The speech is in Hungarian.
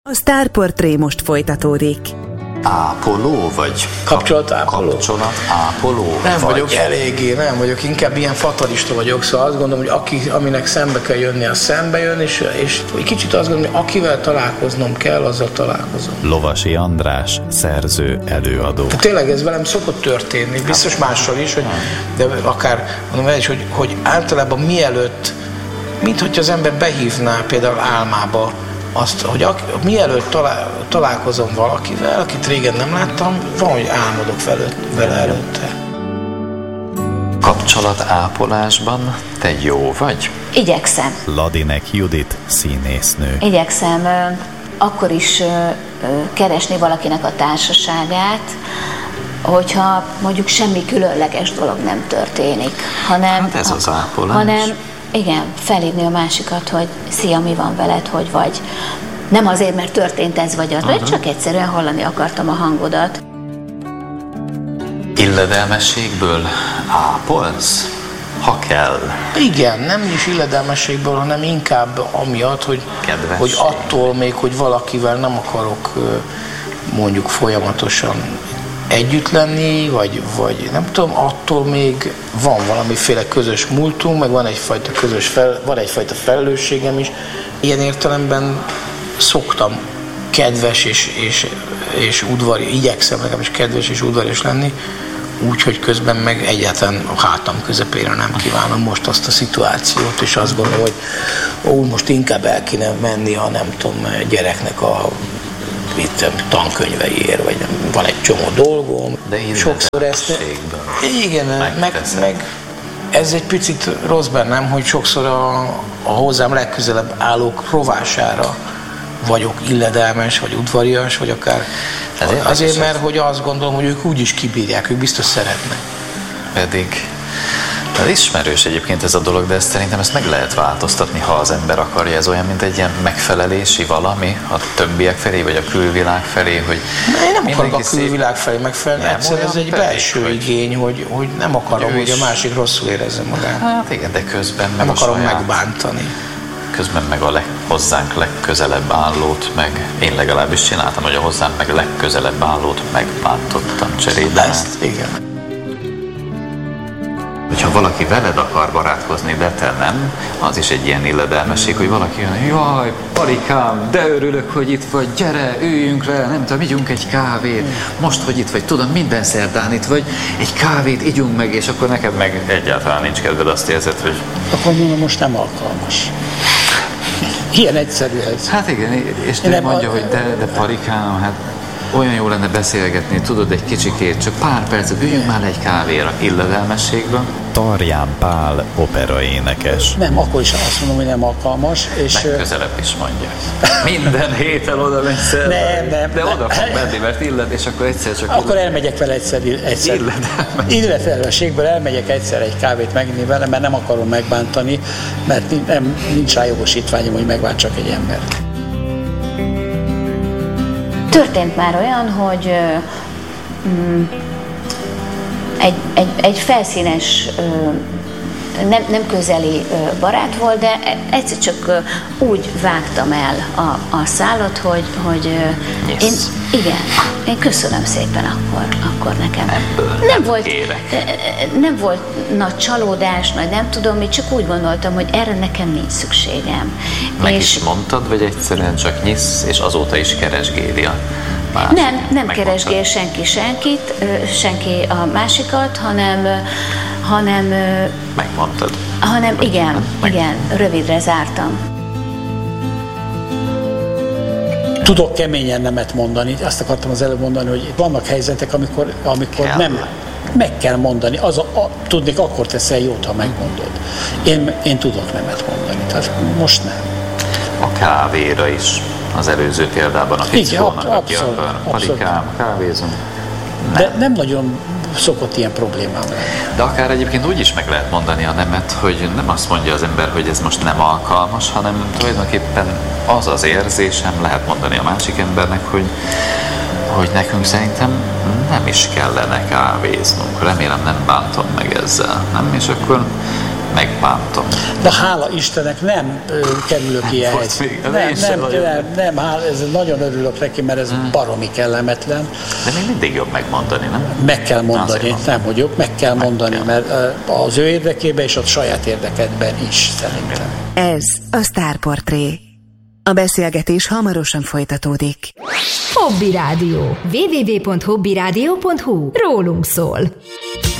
A Sztárportré most folytatódik. Ápoló vagy? Kapcsolatápoló? Kapcsolatápoló? Nem vagyok eléggé, nem vagyok, inkább ilyen fatalista vagyok, szóval azt gondolom, hogy aminek szembe kell jönni, az szembe jön, és kicsit azt gondolom, hogy akivel találkoznom kell, azzal találkozom. Lovasi András, szerző, előadó. Tehát tényleg ez velem szokott történni, biztos mással is, de akár mondom el is, hogy általában mielőtt, mint hogyha az ember behívná például álmába, azt, hogy mielőtt találkozom valakivel, akit régen nem láttam, van, hogy álmodok vele előtte. Kapcsolatápolásban te jó vagy? Igyekszem. Ladinek Judit, színésznő. Igyekszem akkor is keresni valakinek a társaságát, hogyha mondjuk semmi különleges dolog nem történik, hanem... Hát ez az ápolás. Hanem igen, felhívni a másikat, hogy szia, mi van veled, hogy vagy. Nem azért, mert történt ez vagy az, vagy csak egyszerűen hallani akartam a hangodat. Illedelmességből ápolsz, ha kell? Igen, nem is illedelmességből, hanem inkább amiatt, hogy attól még, hogy valakivel nem akarok mondjuk folyamatosan együtt lenni, vagy nem tudom, attól még van valamiféle közös múltunk, meg van egyfajta felelősségem is. Ilyen értelemben szoktam kedves és udvarias, igyekszem legalábbis kedves és udvarias lenni, úgyhogy közben meg egyáltalán a hátam közepére nem kívánom most azt a szituációt, és azt gondolom, hogy most inkább el kéne menni a nem tudom, gyereknek a tankönyveiért, vagy van egy csomó dolgom. De sokszor ezt... Igen, meg ez egy picit rossz bennem, hogy sokszor a hozzám legközelebb állók rovására vagyok illedelmes, vagy udvarias, vagy akár azért, mert hogy azt gondolom, hogy ők úgy is kibírják, ők biztos szeretnek. Pedig ez ismerős egyébként ez a dolog, de szerintem ezt meg lehet változtatni, ha az ember akarja. Ez olyan, mint egy ilyen megfelelési valami a többiek felé, vagy a külvilág felé, hogy... Én nem akarok a külvilág felé megfelelni, egyszerűen ez egy belső igény, hogy nem akarom, hogy a másik rosszul érezze magát. Hát igen, de közben meg nem akarom megbántani. Közben meg a hozzánk legközelebb állót, meg én legalábbis csináltam, hogy a hozzám meg legközelebb állót megbántottam cserébe. Ezt, igen. Hogyha valaki veled akar barátkozni, de te nem, az is egy ilyen illedelmesség, hogy valaki jön, jaj, Parikám, de örülök, hogy itt vagy, gyere, üljünk le, nem tudom, igyunk egy kávét, most, hogy itt vagy, tudom, minden szerdán itt vagy, egy kávét igyunk meg, és akkor neked meg egyáltalán nincs kedved, azt érzed, hogy... Akkor mondom, most nem alkalmas. Ilyen egyszerű ez. Hát igen, és te mondja, hogy de Parikám, hát olyan jó lenne beszélgetni, tudod, egy kicsikét, csak pár percet, üljünk már egy kávéra illedelmességben. Tarján Pál, operaénekes. Nem, akkor is azt mondom, hogy nem alkalmas. És legközelebb is mondja. Minden héten oda megy nem. De oda fog menni, mert illet, és akkor egyszer csak... Akkor elmegyek vele egyszer. Illedelmességből elmegyek egyszer egy kávét meginni vele, mert nem akarom megbántani, mert nincs rá jogosítványom, hogy megbántsak egy embert. Történt már olyan, hogy egy felszínes, nem közeli barát volt, de egyszer csak úgy vágtam el a szálat, hogy én köszönöm szépen akkor nekem. Nem volt nagy csalódás, nagy nem tudom, én csak úgy gondoltam, hogy erre nekem nincs szükségem. Meg is mondtad, vagy egyszerűen csak nyisz, és azóta is keresgéli a másikat? Nem keresgél senki a másikat, hanem megmondtad. Igen, rövidre zártam. Tudok keményen nemet mondani, azt akartam az előbb mondani, hogy vannak helyzetek, amikor nem meg kell mondani. Tudnék, akkor teszel jót, ha megmondod. Én tudok nemet mondani, tehát most nem. A kávéra is. Az előző példában a fickónak, aki akar, Parikám, kávézunk. De nem nagyon szokott ilyen problémám lenni. De akár egyébként úgy is meg lehet mondani a nemet, hogy nem azt mondja az ember, hogy ez most nem alkalmas, hanem tulajdonképpen az az érzésem, lehet mondani a másik embernek, hogy nekünk szerintem nem is kellene kávéznunk. Remélem nem bántom meg ezzel, nem? És akkor megbántom. De hála Istennek nem kerülök ilyen helyzetbe. Nem, ez nagyon örülök neki, mert ez baromi kellemetlen. De még mindig jobb megmondani, nem? Meg kell mondani, nem hogy jobb, meg kell mondani, mert az ő érdekében és a saját érdekedben is szerintem. Ez a Sztárportré. A beszélgetés hamarosan folytatódik. Hobby Rádió. www.hobbyradio.hu. Rólunk szól.